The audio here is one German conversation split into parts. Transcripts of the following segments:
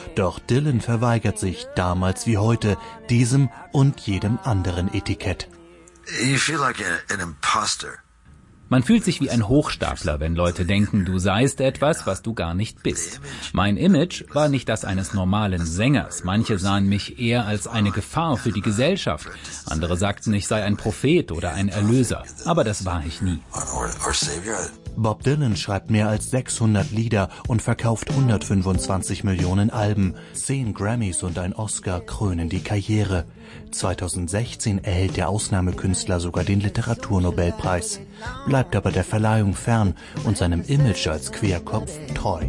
Doch Dylan verweigert sich, damals wie heute, diesem und jedem anderen Etikett. You feel like an imposter. Man fühlt sich wie ein Hochstapler, wenn Leute denken, du seist etwas, was du gar nicht bist. Mein Image war nicht das eines normalen Sängers. Manche sahen mich eher als eine Gefahr für die Gesellschaft. Andere sagten, ich sei ein Prophet oder ein Erlöser. Aber das war ich nie. Bob Dylan schreibt mehr als 600 Lieder und verkauft 125 Millionen Alben. 10 Grammys und ein Oscar krönen die Karriere. 2016 erhält der Ausnahmekünstler sogar den Literaturnobelpreis, bleibt aber der Verleihung fern und seinem Image als Querkopf treu.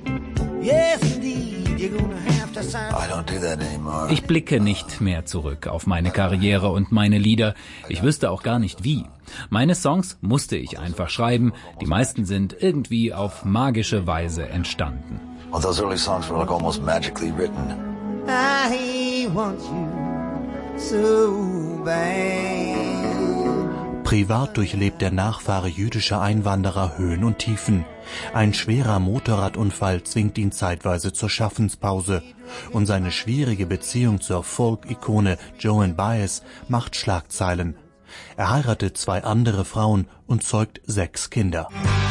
Ich blicke nicht mehr zurück auf meine Karriere und meine Lieder. Ich wüsste auch gar nicht wie. Meine Songs musste ich einfach schreiben. Die meisten sind irgendwie auf magische Weise entstanden. Well, those early songs were like almost magically written. I want you so bad. Privat durchlebt der Nachfahre jüdischer Einwanderer Höhen und Tiefen. Ein schwerer Motorradunfall zwingt ihn zeitweise zur Schaffenspause. Und seine schwierige Beziehung zur Folk-Ikone Joan Baez macht Schlagzeilen. Er heiratet 2 andere Frauen und zeugt 6 Kinder.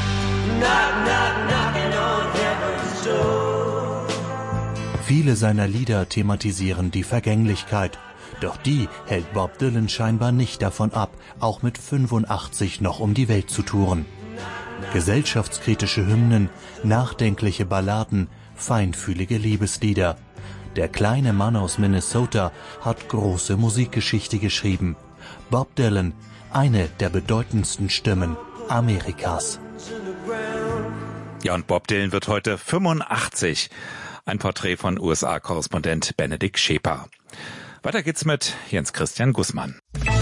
Viele seiner Lieder thematisieren die Vergänglichkeit. Doch die hält Bob Dylan scheinbar nicht davon ab, auch mit 85 noch um die Welt zu touren. Gesellschaftskritische Hymnen, nachdenkliche Balladen, feinfühlige Liebeslieder. Der kleine Mann aus Minnesota hat große Musikgeschichte geschrieben. Bob Dylan, eine der bedeutendsten Stimmen Amerikas. Ja, und Bob Dylan wird heute 85. Ein Porträt von USA-Korrespondent Benedikt Scheper. Weiter geht's mit Jens Christian Gußmann.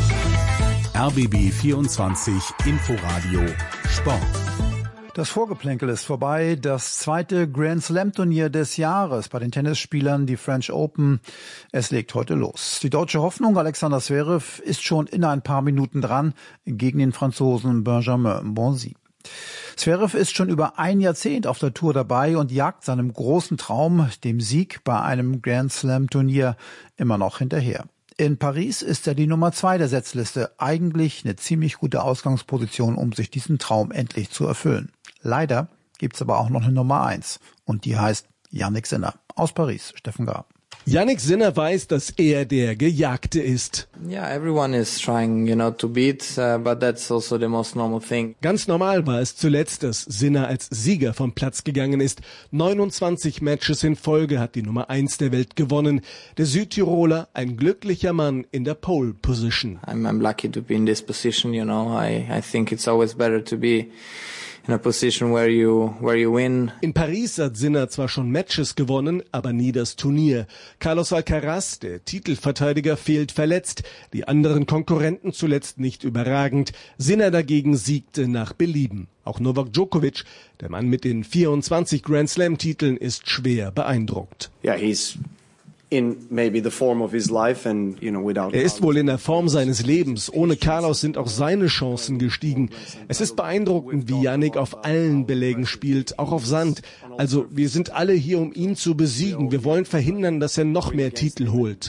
RBB 24 Inforadio Sport. Das Vorgeplänkel ist vorbei. Das zweite Grand Slam Turnier des Jahres bei den Tennisspielern, die French Open. Es legt heute los. Die deutsche Hoffnung Alexander Zverev ist schon in ein paar Minuten dran gegen den Franzosen Benjamin Bonzi. Zverev ist schon über ein Jahrzehnt auf der Tour dabei und jagt seinem großen Traum, dem Sieg bei einem Grand Slam Turnier, immer noch hinterher. In Paris ist er die Nummer 2 der Setzliste. Eigentlich eine ziemlich gute Ausgangsposition, um sich diesen Traum endlich zu erfüllen. Leider gibt's aber auch noch eine Nummer 1 und die heißt Jannik Sinner. Aus Paris, Steffen Gab. Jannik Sinner weiß, dass er der Gejagte ist. Yeah, everyone is trying, to beat, but that's also the most normal thing. Ganz normal war es zuletzt, dass Sinner als Sieger vom Platz gegangen ist. 29 Matches in Folge hat die Nummer 1 der Welt gewonnen. Der Südtiroler, ein glücklicher Mann in der Pole Position. I'm lucky to be in this position, I think it's always better to be in a position where you win. In Paris hat Sinner zwar schon Matches gewonnen, aber nie das Turnier. Carlos Alcaraz, der Titelverteidiger, fehlt verletzt. Die anderen Konkurrenten zuletzt nicht überragend. Sinner dagegen siegte nach Belieben. Auch Novak Djokovic, der Mann mit den 24 Grand Slam Titeln, ist schwer beeindruckt. Yeah, he's Er ist wohl in der Form seines Lebens. Ohne Carlos sind auch seine Chancen gestiegen. Es ist beeindruckend, wie Jannik auf allen Belägen spielt, auch auf Sand. Also wir sind alle hier, um ihn zu besiegen. Wir wollen verhindern, dass er noch mehr Titel holt.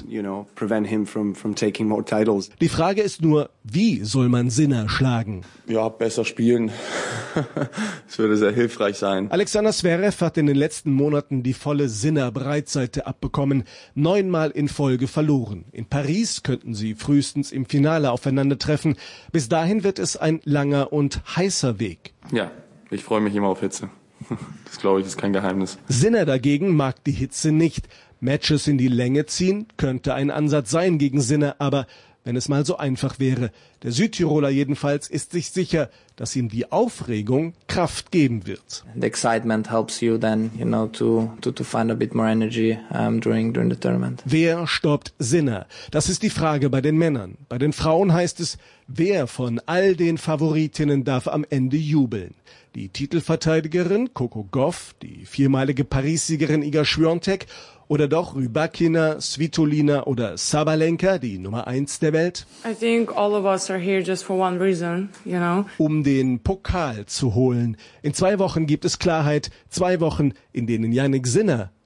Die Frage ist nur, wie soll man Sinner schlagen? Ja, besser spielen. Das würde sehr hilfreich sein. Alexander Zverev hat in den letzten Monaten die volle Sinner-Breitseite abbekommen. 9-mal in Folge verloren. In Paris könnten sie frühestens im Finale aufeinandertreffen. Bis dahin wird es ein langer und heißer Weg. Ja, ich freue mich immer auf Hitze. Das glaube ich, ist kein Geheimnis. Sinner dagegen mag die Hitze nicht. Matches in die Länge ziehen könnte ein Ansatz sein gegen Sinner, aber wenn es mal so einfach wäre. Der Südtiroler jedenfalls ist sich sicher, dass ihm die Aufregung Kraft geben wird. The excitement helps you then, to find a bit more energy during the tournament. Wer stoppt Sinner? Das ist die Frage bei den Männern. Bei den Frauen heißt es, wer von all den Favoritinnen darf am Ende jubeln? Die Titelverteidigerin Coco Gauff, die viermalige Paris-Siegerin Iga Swiatek oder doch Rybakina, Svitolina oder Sabalenka, die Nummer 1 der Welt? I think all of us are here just for one reason, Um den Pokal zu holen. In 2 Wochen gibt es Klarheit. 2 Wochen, in denen Jannik Sinner